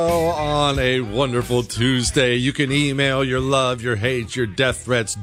On a wonderful Tuesday, you can email your love, your hate, your death threats,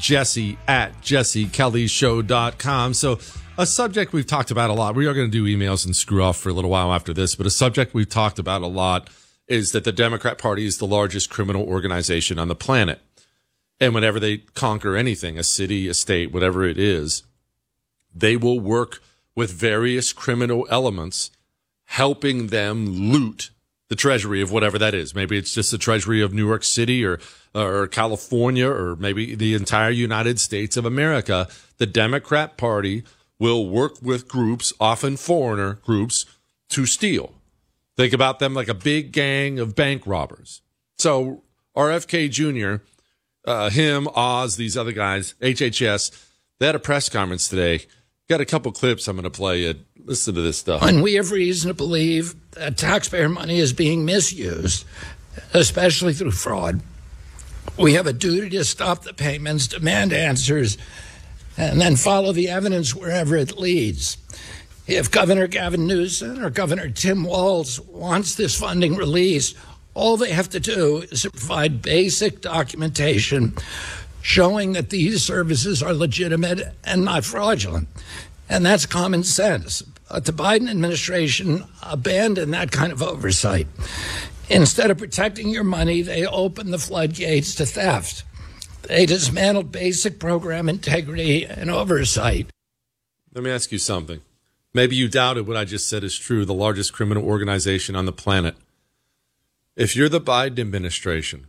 Jesse@JesseKellyShow.com. So a subject we've talked about a lot. We are going to do emails and screw off for a little while after this, but a subject we've talked about a lot is that the Democrat Party is the largest criminal organization on the planet. And whenever they conquer anything, a city, a state, whatever it is, they will work with various criminal elements, helping them loot the treasury of whatever that is. Maybe it's just the treasury of New York City or California, or maybe the entire United States of America. The Democrat Party will work with groups, often foreigner groups, to steal. Think about them like a big gang of bank robbers. So RFK Jr., him, Oz, these other guys, HHS, they had a press conference today. Got a couple clips I'm going to play you. Listen to this stuff. And we have reason to believe that taxpayer money is being misused, especially through fraud. We have a duty to stop the payments, demand answers, and then follow the evidence wherever it leads. If Governor Gavin Newsom or Governor Tim Walz wants this funding released, all they have to do is provide basic documentation showing that these services are legitimate and not fraudulent. And that's common sense. The Biden administration abandoned that kind of oversight. Instead of protecting your money, they opened the floodgates to theft. They dismantled basic program integrity and oversight. Let me ask you something. Maybe you doubted what I just said is true, the largest criminal organization on the planet. If you're the Biden administration,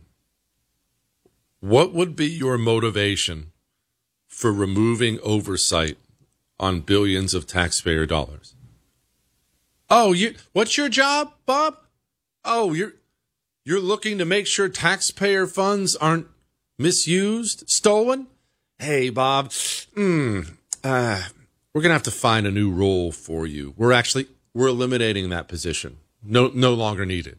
what would be your motivation for removing oversight on billions of taxpayer dollars? Oh, what's your job, Bob? Oh, you're looking to make sure taxpayer funds aren't misused, stolen? Hey, Bob, we're going to have to find a new role for you. We're eliminating that position. No longer needed.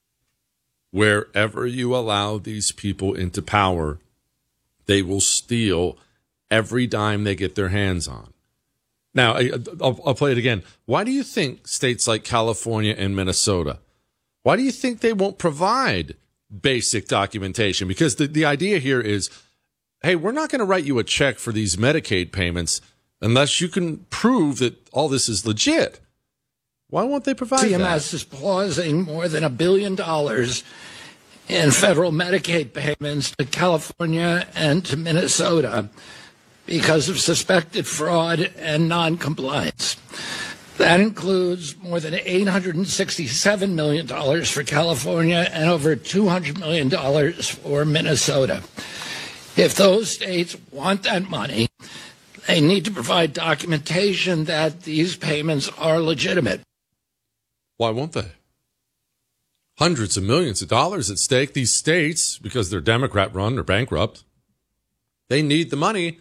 Wherever you allow these people into power, they will steal every dime they get their hands on. Now, I'll play it again. Why do you think states like California and Minnesota, why do you think they won't provide basic documentation? Because the idea here is, hey, we're not going to write you a check for these Medicaid payments unless you can prove that all this is legit. Why won't they provide that? CMS is pausing more than $1 billion in federal Medicaid payments to California and to Minnesota because of suspected fraud and noncompliance. That includes more than $867 million for California and over $200 million for Minnesota. If those states want that money, they need to provide documentation that these payments are legitimate. Why won't they? Hundreds of millions of dollars at stake. These states, because they're Democrat-run or bankrupt, they need the money,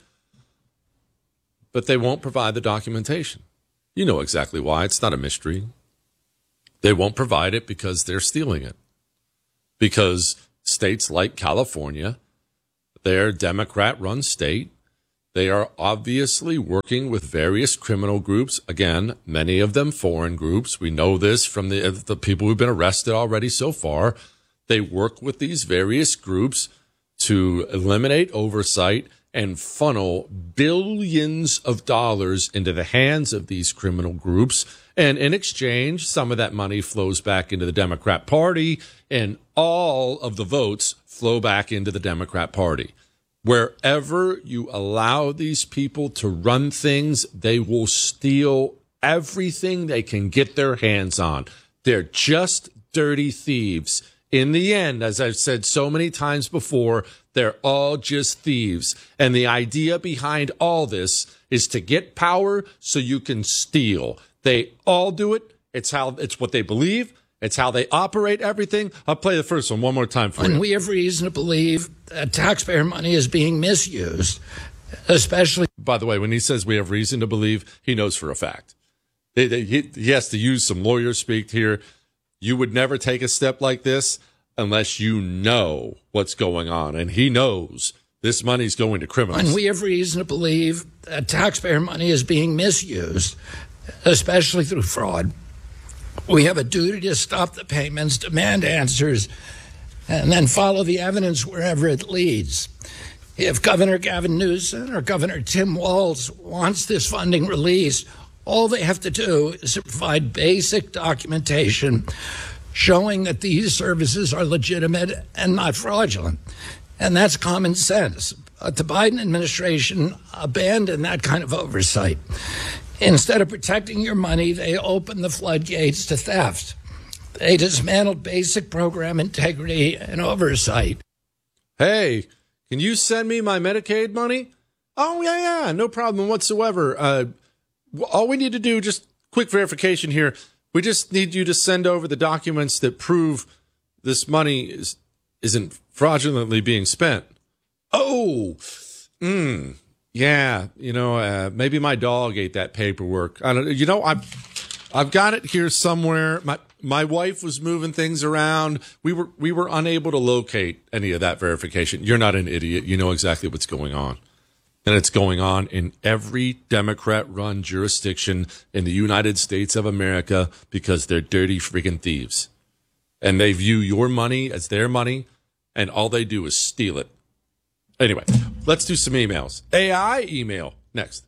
but they won't provide the documentation. You know exactly why. It's not a mystery. They won't provide it because they're stealing it. Because states like California, they're a Democrat-run state. They are obviously working with various criminal groups. Again, many of them foreign groups. We know this from the people who've been arrested already so far. They work with these various groups to eliminate oversight and funnel billions of dollars into the hands of these criminal groups. And in exchange, some of that money flows back into the Democrat Party, and all of the votes flow back into the Democrat Party. Wherever you allow these people to run things, they will steal everything they can get their hands on. They're just dirty thieves. In the end, as I've said so many times before, they're all just thieves. And the idea behind all this is to get power so you can steal. They all do it. It's what they believe. It's how they operate everything. I'll play the first one more time for you. And we have reason to believe that taxpayer money is being misused, especially. By the way, when he says we have reason to believe, he knows for a fact. He has to use some lawyer speak here. You would never take a step like this unless you know what's going on. And he knows this money's going to criminals. And we have reason to believe that taxpayer money is being misused, especially through fraud. We have a duty to stop the payments, demand answers, and then follow the evidence wherever it leads. If Governor Gavin Newsom or Governor Tim Walz wants this funding released, all they have to do is provide basic documentation showing that these services are legitimate and not fraudulent. And that's common sense. But the Biden administration abandoned that kind of oversight. Instead of protecting your money, they opened the floodgates to theft. They dismantled basic program integrity and oversight. Hey, can you send me my Medicaid money? Oh, yeah, no problem whatsoever. All we need to do, just quick verification here, we just need you to send over the documents that prove this money isn't fraudulently being spent. Oh, yeah, maybe my dog ate that paperwork. I don't, I've got it here somewhere. My wife was moving things around. We were unable to locate any of that verification. You're not an idiot. You know exactly what's going on. And it's going on in every Democrat-run jurisdiction in the United States of America because they're dirty freaking thieves. And they view your money as their money, and all they do is steal it. Anyway, let's do some emails. AI email next.